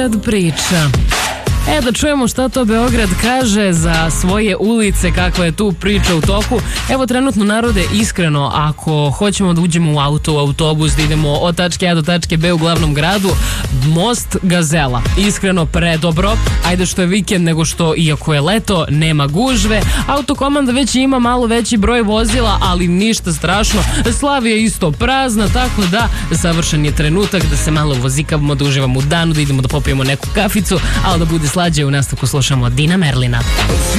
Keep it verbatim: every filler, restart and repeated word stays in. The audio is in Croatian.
Priča. E, da čujemo šta to Beograd kaže za svoje ulice, kakva je tu priča u toku. Evo, trenutno, narode, iskreno, ako hoćemo da uđemo u auto, u autobus, da idemo od tačke A do tačke B u glavnom gradu, most Gazela. Iskreno, predobro. Ajde što je vikend, nego što, iako je leto, nema gužve. Autokomanda već ima malo veći broj vozila, ali ništa strašno. Slavija je isto prazna, tako da savršen je trenutak da se malo vozikavamo, da uživamo u danu, da idemo da popijemo neku kaficu, ali da bude slađe. U nastavku slušamo Dina Merlina.